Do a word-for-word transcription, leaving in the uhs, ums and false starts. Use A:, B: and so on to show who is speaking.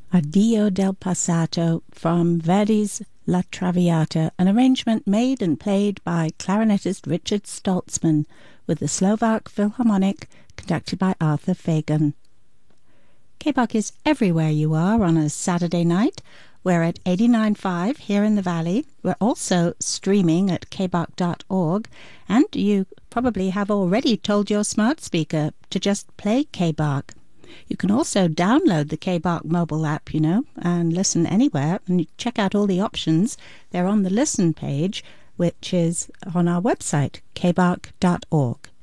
A: Addio del Passato from Verdi's La Traviata, an arrangement made and played by clarinetist Richard Stoltzman with the Slovak Philharmonic, conducted by Arthur Fagan. K-Bach is everywhere you are on a Saturday night. We're at eighty-nine point five here in the Valley. We're also streaming at k bach dot org, and you probably have already told your smart speaker to just play K-Bach. You can also download the K-Bach mobile app, you know, and listen anywhere, and you check out all the options. They're on the listen page, which is on our website, k bach dot org.